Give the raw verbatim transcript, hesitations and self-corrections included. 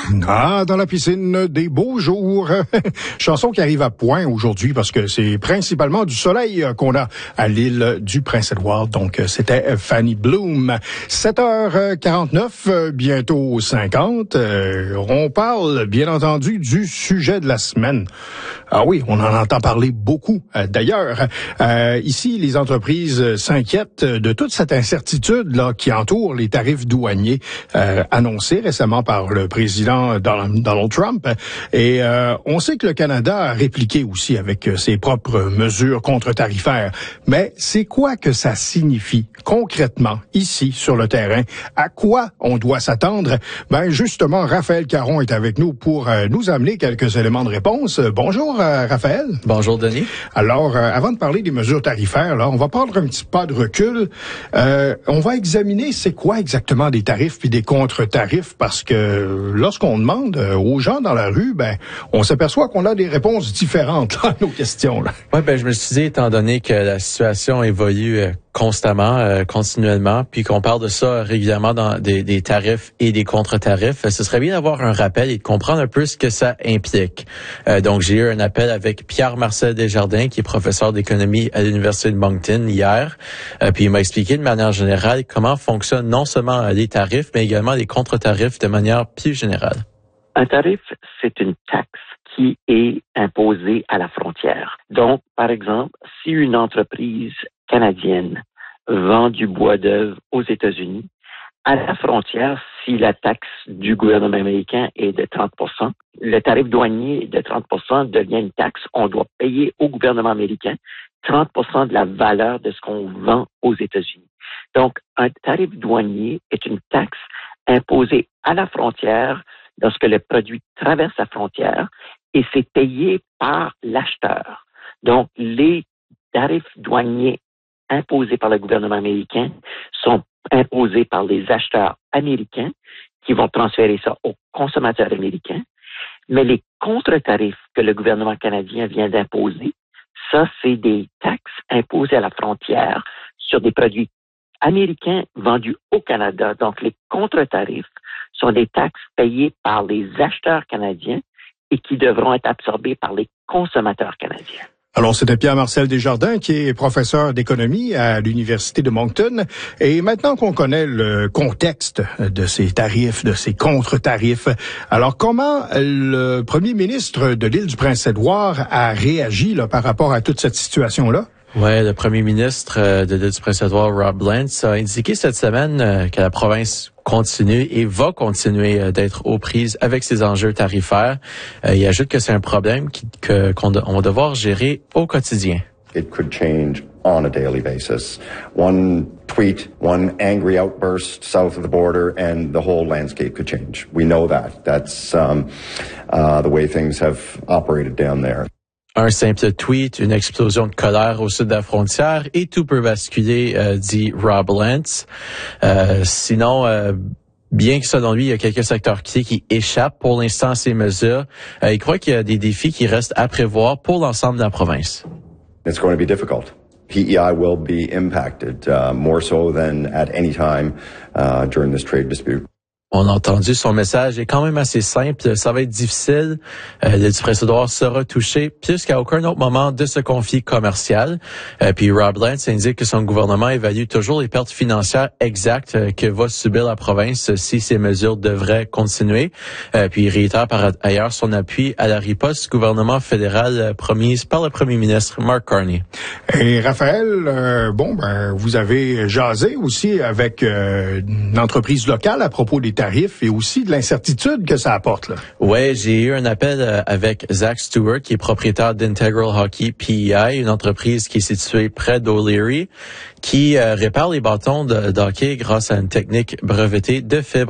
Ah, dans la piscine des beaux jours. Chanson qui arrive à point aujourd'hui parce que c'est principalement du soleil qu'on a à l'île du Prince-Édouard. Donc, c'était Fanny Bloom. sept heures quarante-neuf, bientôt cinquante. On parle, bien entendu, du sujet de la semaine. Ah oui, on en entend parler beaucoup. D'ailleurs, euh, ici, les entreprises s'inquiètent de toute cette incertitude là qui entoure les tarifs douaniers euh, annoncés récemment par le président Donald Trump. Et euh, on sait que le Canada a répliqué aussi avec ses propres mesures contre-tarifaires. Mais c'est quoi que ça signifie concrètement ici sur le terrain? À quoi on doit s'attendre? Ben justement, Raphaël Caron est avec nous pour euh, nous amener quelques éléments de réponse. Bonjour euh, Raphaël. Bonjour Denis. Alors, euh, avant de parler des mesures tarifaires, là, on va prendre un petit pas de recul. Euh, on va examiner c'est quoi exactement des tarifs puis des contre-tarifs parce que lorsqu'on demande aux gens dans la rue, ben, on s'aperçoit qu'on a des réponses différentes à nos questions. Là. Ouais, ben, je me suis dit, étant donné que la situation évolue euh, constamment, euh, continuellement, puis qu'on parle de ça régulièrement dans des, des tarifs et des contre-tarifs, ce serait bien d'avoir un rappel et de comprendre un peu ce que ça implique. Euh, donc, j'ai eu un appel avec Pierre-Marcel Desjardins, qui est professeur d'économie à l'Université de Moncton hier, euh, puis il m'a expliqué de manière générale comment fonctionnent non seulement les tarifs, mais également les contre-tarifs de manière plus générale. Un tarif, c'est une taxe qui est imposée à la frontière. Donc, par exemple, si une entreprise canadienne vend du bois d'œuvre aux États-Unis, à la frontière, si la taxe du gouvernement américain est de trente pour cent, le tarif douanier de trente pour cent devient une taxe. On doit payer au gouvernement américain trente pour cent de la valeur de ce qu'on vend aux États-Unis. Donc, un tarif douanier est une taxe imposée à la frontière lorsque le produit traverse la frontière et c'est payé par l'acheteur. Donc, les tarifs douaniers imposés par le gouvernement américain sont imposés par les acheteurs américains qui vont transférer ça aux consommateurs américains. Mais les contre-tarifs que le gouvernement canadien vient d'imposer, ça, c'est des taxes imposées à la frontière sur des produits américains vendus au Canada. Donc, les contre-tarifs sont des taxes payées par les acheteurs canadiens et qui devront être absorbées par les consommateurs canadiens. Alors, c'était Pierre-Marcel Desjardins, qui est professeur d'économie à l'Université de Moncton. Et maintenant qu'on connaît le contexte de ces tarifs, de ces contre-tarifs, alors comment le premier ministre de l'île du Prince-Édouard a réagi là, par rapport à toute cette situation-là? Ouais, le premier ministre de l'île du Prince-Édouard, Rob Lance, a indiqué cette semaine que la province continue et va continuer d'être aux prises avec ses enjeux tarifaires. Il ajoute que c'est un problème qui, que, qu'on, on va devoir gérer au quotidien. It could change on a daily basis. One tweet, one angry outburst south of the border, and the whole landscape could change. We know that. That's um, uh, the way things have operated down there. Un simple tweet, une explosion de colère au sud de la frontière et tout peut basculer, euh, dit Rob Lance. Euh, sinon, euh, bien que selon lui, il y a quelques secteurs clés qui échappent pour l'instant à ces mesures, euh, il croit qu'il y a des défis qui restent à prévoir pour l'ensemble de la province. It's going to be difficult. P E I will be impacted uh, more so than at any time uh, during this trade dispute. On a entendu son message est quand même assez simple. Ça va être difficile. Euh, l'île du Prince-Édouard sera touchée plus qu'à aucun autre moment de ce conflit commercial. Euh, puis Rob Lance indique que son gouvernement évalue toujours les pertes financières exactes que va subir la province si ces mesures devraient continuer. Euh, puis il réitère par ailleurs son appui à la riposte du gouvernement fédéral promise par le premier ministre Mark Carney. Et Raphaël, euh, bon, ben vous avez jasé aussi avec euh, une entreprise locale à propos des tarifs et aussi de l'incertitude que ça apporte. Là. Ouais, j'ai eu un appel avec Zach Stewart, qui est propriétaire d'Integral Hockey P E I, une entreprise qui est située près d'O'Leary, qui euh, répare les bâtons de, de hockey grâce à une technique brevetée de fibre